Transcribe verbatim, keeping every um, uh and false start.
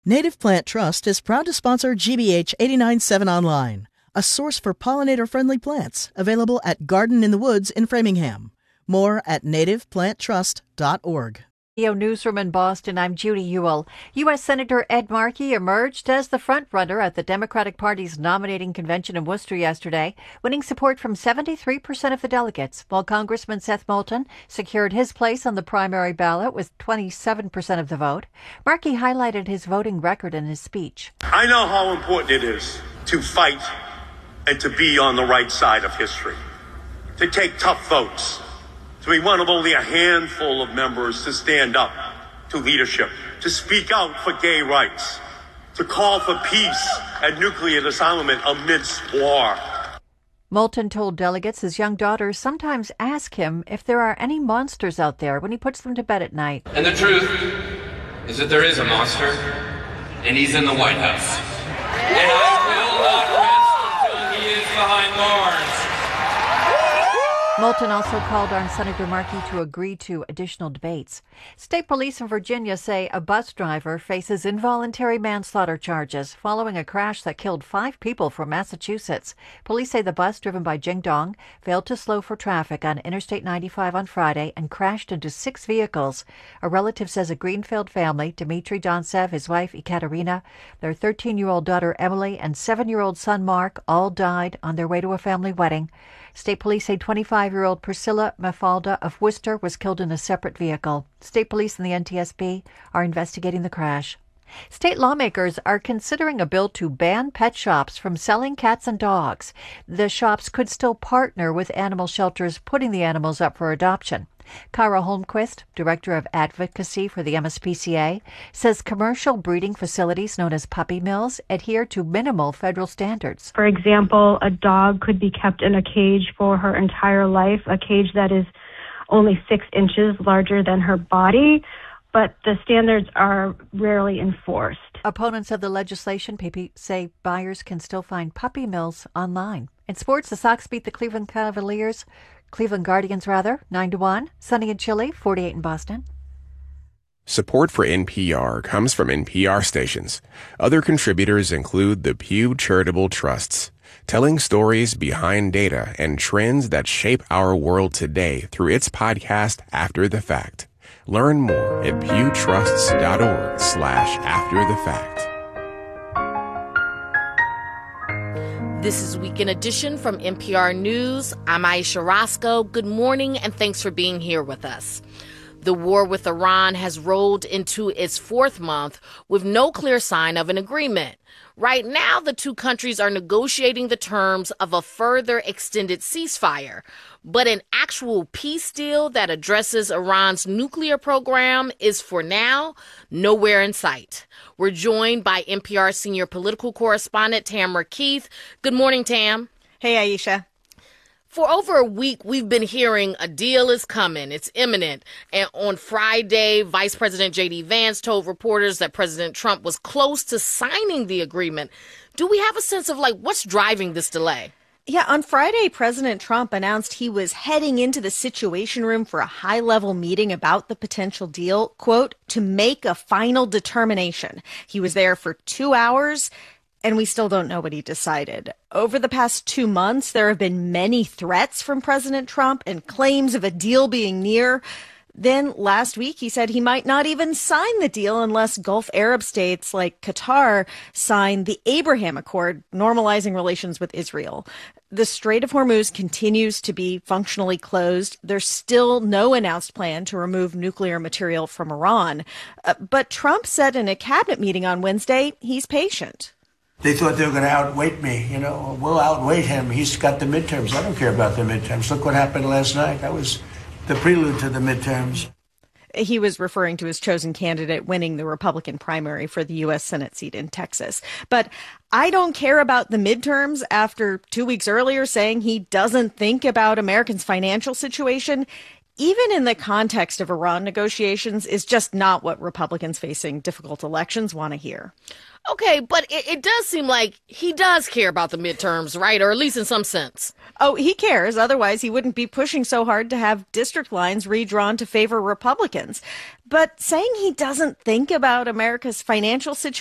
Native Plant Trust is proud to sponsor G B H eighty-nine point seven Online, a source for pollinator-friendly plants, available at Garden in the Woods in Framingham. More at native plant trust dot org. Newsroom in Boston, I'm Judy Ewell. U S. Senator Ed Markey emerged as the frontrunner at the Democratic Party's nominating convention in Worcester yesterday, winning support from seventy-three percent of the delegates, while Congressman Seth Moulton secured his place on the primary ballot with twenty-seven percent of the vote. Markey highlighted his voting record in his speech. I know how important it is to fight and to be on the right side of history, to take tough votes, to be one of only a handful of members to stand up to leadership, to speak out for gay rights, to call for peace and nuclear disarmament amidst war. Moulton told delegates his young daughters sometimes ask him if there are any monsters out there when he puts them to bed at night. And the truth is that there is a monster, and he's in the White House. And I will not rest until he is behind bars. Moulton also called on Senator Markey to agree to additional debates. State police in Virginia say a bus driver faces involuntary manslaughter charges following a crash that killed five people from Massachusetts. Police say the bus, driven by Jing Dong, failed to slow for traffic on Interstate ninety-five on Friday and crashed into six vehicles. A relative says a Greenfield family, Dmitry Donsev, his wife Ekaterina, their thirteen-year-old daughter Emily, and seven-year-old son Mark all died on their way to a family wedding. State police say twenty-five-year-old Priscilla Mafalda of Worcester was killed in a separate vehicle. State police and the N T S B are investigating the crash. State lawmakers are considering a bill to ban pet shops from selling cats and dogs. The shops could still partner with animal shelters putting the animals up for adoption. Kara Holmquist, director of advocacy for the M S P C A, says commercial breeding facilities known as puppy mills adhere to minimal federal standards. For example, a dog could be kept in a cage for her entire life, a cage that is only six inches larger than her body, but the standards are rarely enforced. Opponents of the legislation say buyers can still find puppy mills online. In sports, the Sox beat the Cleveland Cavaliers, Cleveland Guardians rather, nine to one. Sunny and chilly, forty-eight in Boston. Support for N P R comes from N P R stations. Other contributors include the Pew Charitable Trusts, telling stories behind data and trends that shape our world today through its podcast After the Fact. Learn more at pewtrusts.org slash after the fact. This is Weekend Edition from N P R News. I'm Aisha Roscoe. Good morning, and thanks for being here with us. The war with Iran has rolled into its fourth month with no clear sign of an agreement. Right now, the two countries are negotiating the terms of a further extended ceasefire. But an actual peace deal that addresses Iran's nuclear program is, for now, nowhere in sight. We're joined by N P R senior political correspondent Tamara Keith. Good morning, Tam. Hey, Aisha. For over a week, we've been hearing a deal is coming. It's imminent. And on Friday, Vice President J D. Vance told reporters that President Trump was close to signing the agreement. Do we have a sense of, like, what's driving this delay? Yeah, on Friday, President Trump announced he was heading into the Situation Room for a high-level meeting about the potential deal, quote, to make a final determination. He was there for two hours, and we still don't know what he decided. Over the past two months, there have been many threats from President Trump and claims of a deal being near. Then last week, he said he might not even sign the deal unless Gulf Arab states like Qatar sign the Abraham Accord, normalizing relations with Israel. The Strait of Hormuz continues to be functionally closed. There's still no announced plan to remove nuclear material from Iran. Uh, but Trump said in a cabinet meeting on Wednesday he's patient. They thought they were going to outweight me. You know, we'll outweight him. He's got the midterms. I don't care about the midterms. Look what happened last night. That was the prelude to the midterms. He was referring to his chosen candidate winning the Republican primary for the U S Senate seat in Texas. But I don't care about the midterms after two weeks earlier saying he doesn't think about Americans' financial situation, even in the context of Iran negotiations, is just not what Republicans facing difficult elections want to hear. Okay, but it, it does seem like he does care about the midterms, right? Or at least in some sense. Oh, he cares. Otherwise, he wouldn't be pushing so hard to have district lines redrawn to favor Republicans. But saying he doesn't think about America's financial situation